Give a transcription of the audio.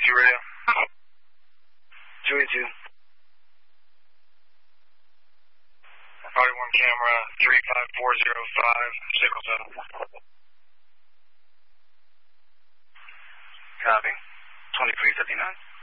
radio. 282. Body 1 camera, 35405, signal 7. Copy. 2359.